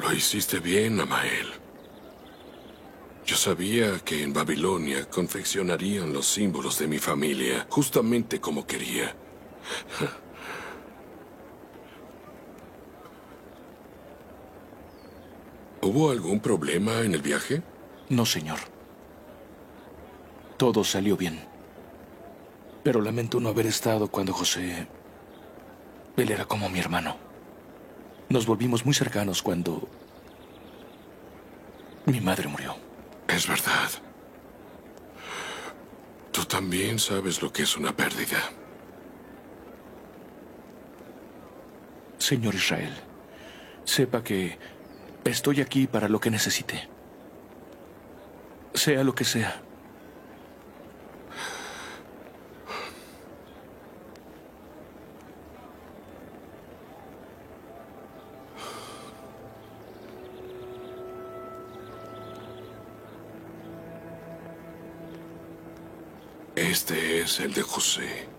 Lo hiciste bien, Amael. Yo sabía que en Babilonia confeccionarían los símbolos de mi familia, justamente como quería. ¿Hubo algún problema en el viaje? No, señor. Todo salió bien. Pero lamento no haber estado cuando José... Él era como mi hermano. Nos volvimos muy cercanos cuando... mi madre murió. Es verdad. Tú también sabes lo que es una pérdida. Señor Israel, sepa que estoy aquí para lo que necesite. Sea lo que sea. Este es el de José.